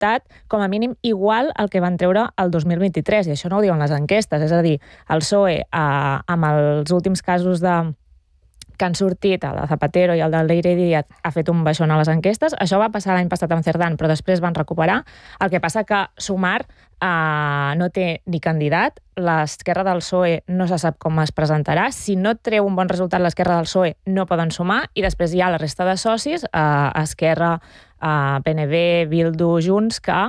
resultat com a mínim igual al que van treure el 2023, i això no ho diuen les enquestes, és a dir, el PSOE, amb els últims casos que han sortit, el de Zapatero i el del Leire Díaz, ha fet un baixón a les enquestes. Això va passar l'any passat amb Cerdán, però després van recuperar. El que passa que Sumar no té ni candidat, l'esquerra del PSOE no se sap com es presentarà. Si no treu un bon resultat l'esquerra del PSOE, no poden sumar, i després hi ha la resta de socis, Esquerra, PNB, Bildu, Junts, que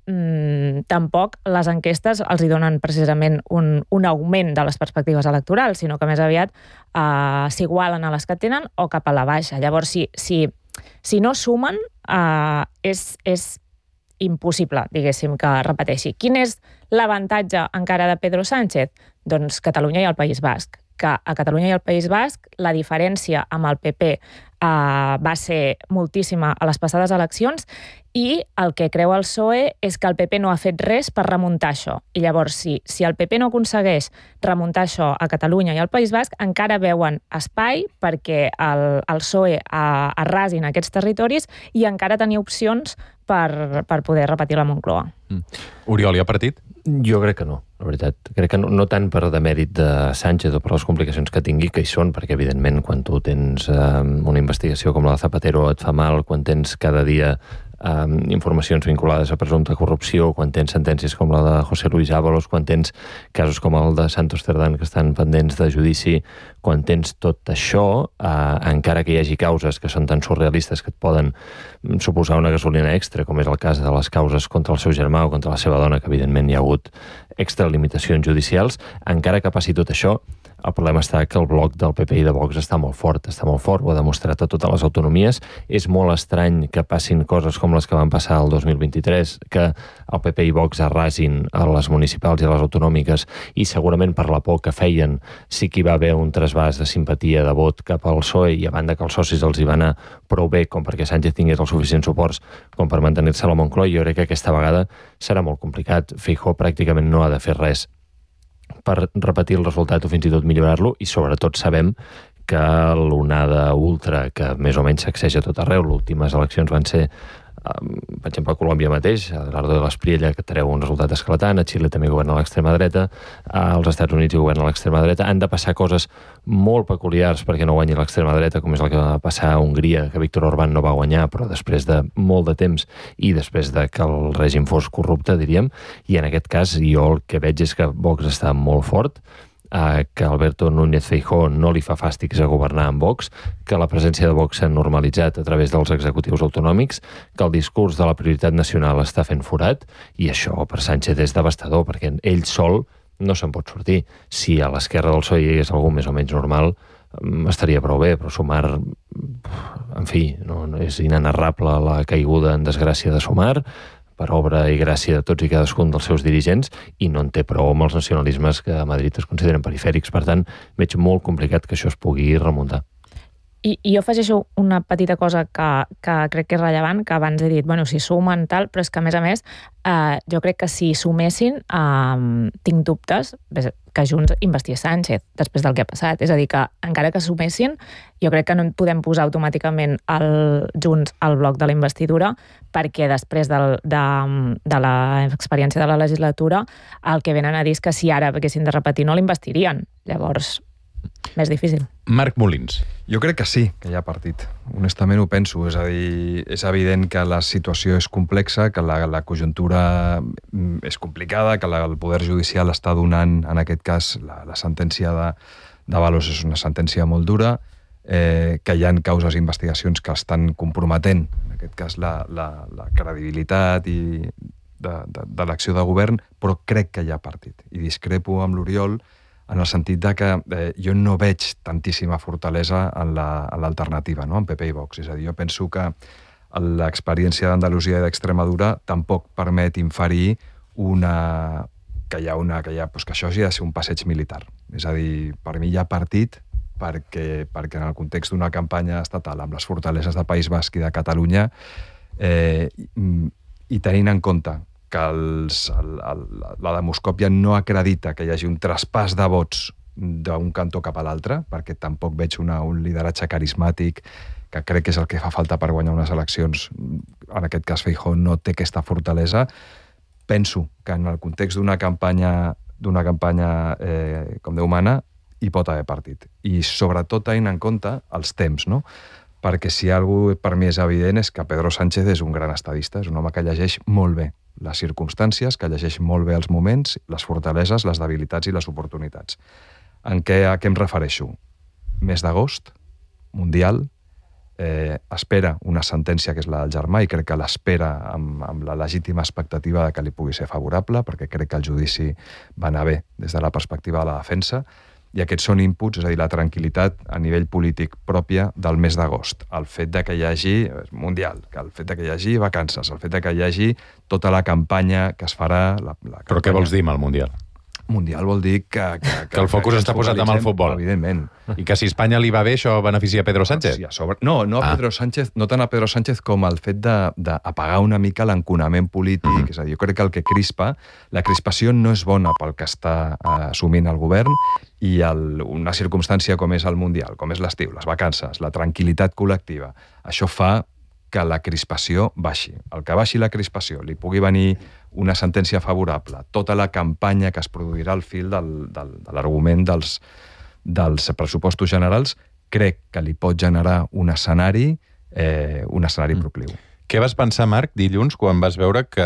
tampoc les enquestes els hi donen precisament un augment de les perspectives electorals, sinó que més aviat s'igualen a les que tenen o cap a la baixa. Llavors, si no sumen, és impossible, diguéssim, que repeteixi. Quin és l'avantatge encara de Pedro Sánchez? Doncs Catalunya i el País Basc. Que a Catalunya i el País Basc la diferència amb el PP va ser moltíssima a les passades eleccions, i el que creu el PSOE és que el PP no ha fet res per remuntar això. I llavors, si el PP no aconsegueix remuntar això a Catalunya i al País Basc, encara veuen espai perquè el PSOE arrasin aquests territoris i encara tenir opcions per poder repetir la Moncloa. Oriol, hi ha partit? Jo crec que no, la veritat. Crec que no tant per demèrit de Sánchez o per les complicacions que tingui, que hi són, perquè evidentment quan tu tens una investigació com la de Zapatero et fa mal, quan tens cada dia informacions vinculades a presumpta corrupció, quan tens sentències com la de José Luis Ábalos, quan tens casos com el de Santos Cerdán que estan pendents de judici, quan tens tot això, encara que hi hagi causes que són tan surrealistes que et poden suposar una gasolina extra, com és el cas de les causes contra el seu germà o contra la seva dona, que evidentment hi ha hagut extralimitacions judicials, encara que passi tot això, el problema està que el bloc del PP i de Vox està molt fort, ho ha demostrat a totes les autonomies. És molt estrany que passin coses com les que van passar el 2023, que el PP i Vox arrasin a les municipals i a les autonòmiques, i segurament per la por que feien sí que hi va haver un trasbàs de simpatia, de vot cap al PSOE, i a banda que els socis els hi va anar prou bé com perquè Sánchez tingués els suficients suports com per mantenir-se a la Moncloa. Jo crec que aquesta vegada serà molt complicat. Feijóo pràcticament no ha de fer res per repetir el resultat o fins i tot millorar-lo, i sobretot sabem que l'onada ultra que més o menys sacseja tot arreu, les últimes eleccions van ser, per exemple, a Colòmbia mateix, a Eduardo de l'Espriella, que treu un resultat esclatant, a Xile també governa l'extrema dreta, als Estats Units hi governa l'extrema dreta. Han de passar coses molt peculiars perquè no guanyi l'extrema dreta, com és el que va passar a Hongria, que Víctor Orbán no va guanyar, però després de molt de temps i després de que el règim fos corrupte, diríem, i en aquest cas jo el que veig és que Vox està molt fort, que Alberto Núñez Feijóo no li fa fàstics a governar amb Vox, que la presència de Vox s'ha normalitzat a través dels executius autonòmics, que el discurs de la prioritat nacional està fent forat, i això per Sánchez és devastador, perquè ell sol no se'n pot sortir. Si a l'esquerra del PSOE hi hagués algú més o menys normal, estaria prou bé, però Sumar, en fi, no és inenarrable la caiguda en desgràcia de Sumar, per obra i gràcia de tots i cadascun dels seus dirigents, i no en té prou amb els nacionalismes que a Madrid es consideren perifèrics. Per tant, veig molt complicat que això es pugui remuntar. I jo afegeixo una petita cosa que crec que és rellevant, que abans he dit, bueno, si sumen tal, però és que, a més, jo crec que si sumessin, tinc dubtes que Junts investigués Sánchez després del que ha passat. És a dir, que encara que sumessin, jo crec que no podem posar automàticament Junts al bloc de la investidura, perquè després de l'experiència de la legislatura, el que venen a dir és que si ara haguessin de repetir no l'investirien. Llavors, més difícil. Marc Molins. Jo crec que sí, que hi ha partit. Honestament ho penso. És a dir, és evident que la situació és complexa, que la conjuntura és complicada, que el Poder Judicial està donant, en aquest cas, la sentència d'Ábalos és una sentència molt dura, que hi ha causes i investigacions que estan comprometent, en aquest cas, la credibilitat de l'acció de govern, però crec que hi ha partit. I discrepo amb l'Oriol en el sentit de que jo no veig tantíssima fortalesa en l'alternativa, no? En PP i Vox. És a dir, jo penso que l'experiència d'Andalusia i d'Extremadura tampoc permet inferir que això hagi de ser un passeig militar. És a dir, per mi hi ha partit perquè en el context d'una campanya estatal amb les fortaleses del País Basc i de Catalunya, i tenint en compte que la demoscòpia no acredita que hi hagi un traspàs de vots d'un cantó cap a l'altre, perquè tampoc veig un lideratge carismàtic, que crec que és el que fa falta per guanyar unes eleccions. En aquest cas, Feijóo no té aquesta fortalesa. Penso que en el context d'una campanya com Déu mana, hi pot haver partit. I sobretot tenint en compte els temps, no? Perquè si alguna per mi és evident és que Pedro Sánchez és un gran estadista, és un home que llegeix molt bé les circumstàncies, que llegeix molt bé els moments, les fortaleses, les debilitats i les oportunitats. A què em refereixo? Mes d'agost, Mundial, espera una sentència que és la del germà i crec que l'espera amb la legítima expectativa de que li pugui ser favorable, perquè crec que el judici va anar bé des de la perspectiva de la defensa, i aquests són inputs, és a dir, la tranquil·litat a nivell polític pròpia del mes d'agost. El fet de que hi hagi Mundial, el fet de que hi hagi vacances, el fet de que hi hagi tota la campanya que es farà... Però què vols dir amb el Mundial? Mundial vol dir que el focus està posat amb el futbol. Evidentment. I que si Espanya li va bé, això beneficia a Pedro Sánchez? No a Pedro Sánchez, no tant a Pedro Sánchez com el fet d'apagar una mica l'enconament polític. És a dir, jo crec que el que crispa, la crispació no és bona pel que està assumint el govern i una circumstància com és el Mundial, com és l'estiu, les vacances, la tranquil·litat col·lectiva. Això fa que la crispació baixi. El que baixi la crispació, li pugui venir una sentència favorable, tota la campanya que es produirà al fil de l'argument dels pressupostos generals, crec que li pot generar un escenari procliu. Què vas pensar, Marc, dilluns, quan vas veure que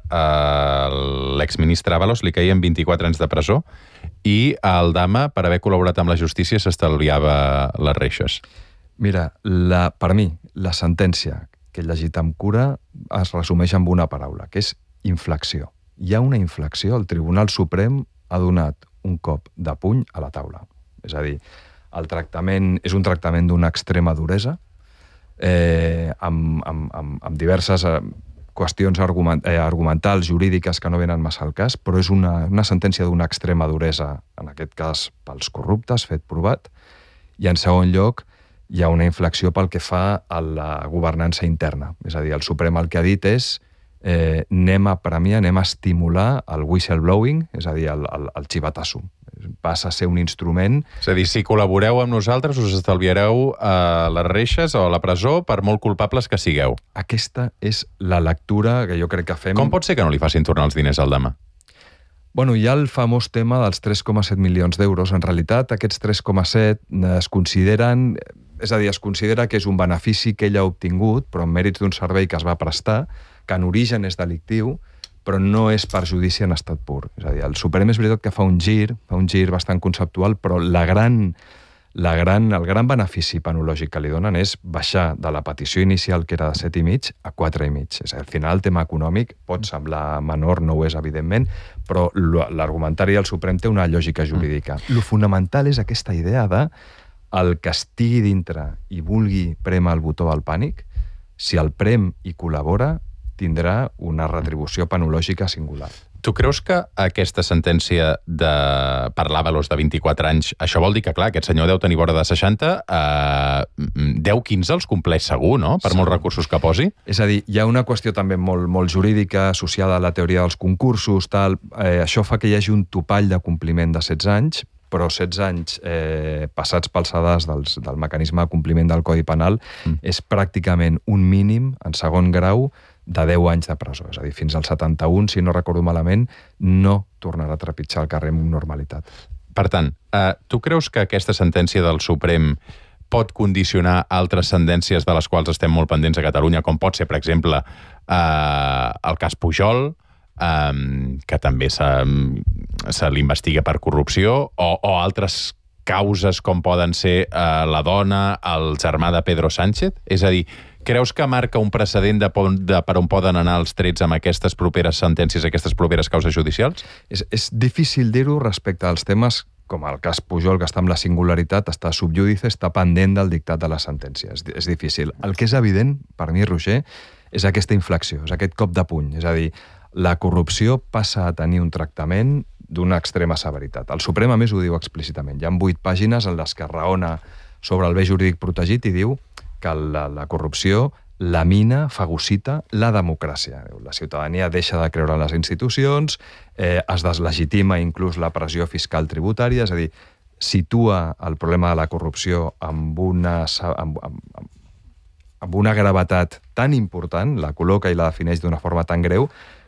l'exministre Ábalos li caien 24 anys de presó i el Dama, per haver col·laborat amb la justícia, s'estalviava les reixes? Mira, per mi, la sentència que he llegit amb cura es resumeix amb una paraula, que és inflexió. Hi ha una inflexió, el Tribunal Suprem ha donat un cop de puny a la taula. És a dir, el tractament és un tractament d'una extrema duresa, amb diverses qüestions argumentals, jurídiques que no venen massa al cas, però és una sentència d'una extrema duresa, en aquest cas pels corruptes, fet provat, i en segon lloc hi ha una inflexió pel que fa a la governança interna. És a dir, el Suprem el que ha dit és anem a premiar, anem a estimular el whistleblowing, és a dir, el xivatasso. Passa a ser un instrument... És a dir, si col·laboreu amb nosaltres us estalviareu les reixes o la presó per molt culpables que sigueu. Aquesta és la lectura que jo crec que fem... Com pot ser que no li facin tornar els diners al Dama? Bueno, hi ha el famós tema dels 3,7 milions d'euros. En realitat, aquests 3,7 es consideren... És a dir, es considera que és un benefici que ell ha obtingut, però en mèrits d'un servei que es va prestar, que en origen és delictiu, però no és perjudici en estat pur. És a dir, el Suprem és veritat que fa un gir bastant conceptual, però el gran benefici penològic que li donen és baixar de la petició inicial, que era de 7,5, a 4,5. És a dir, al final el tema econòmic pot semblar menor, no ho és, evidentment, però l'argumentari del Suprem té una lògica jurídica. Lo fonamental és aquesta idea de el que estigui dintre i vulgui prémer el botó del pànic, si el prem i col·labora, tindrà una retribució penològica singular. Tu creus que aquesta sentència per l'Ábalos de 24 anys, això vol dir que, clar, aquest senyor deu tenir vora de 60, 10-15 els compleix segur, no?, per molts recursos que posi? És a dir, hi ha una qüestió també molt jurídica associada a la teoria dels concursos, això fa que hi hagi un topall de compliment de 16 anys, però 16 anys passats pels sedars del mecanisme de compliment del Codi Penal és pràcticament un mínim en segon grau de 10 anys de presó. És a dir, fins al 71, si no recordo malament, no tornarà a trepitjar el carrer amb normalitat. Per tant, tu creus que aquesta sentència del Suprem pot condicionar altres sentències de les quals estem molt pendents a Catalunya, com pot ser, per exemple, el cas Pujol, que també se l'investiga per corrupció, o altres causes com poden ser la dona, el germà de Pedro Sánchez? És a dir, creus que marca un precedent de per on poden anar els trets amb aquestes properes sentències, aquestes properes causes judicials? És difícil dir-ho respecte als temes com el cas Pujol, que està amb la singularitat, està subjúdice, està pendent del dictat de la sentència. És difícil. El que és evident, per mi, Roger, és aquesta inflexió, és aquest cop de puny. És a dir, la corrupció passa a tenir un tractament d'una extrema severitat. El Suprem, a més, ho diu explícitament. Hi ha 8 pàgines en les que raona sobre el bé jurídic protegit i diu que la corrupció lamina, fagocita la democràcia. La ciutadania deixa de creure en les institucions, es deslegitima inclús la pressió fiscal tributària, és a dir, situa el problema de la corrupció amb una gravetat tan important, la col·loca i la defineix d'una forma tan greu,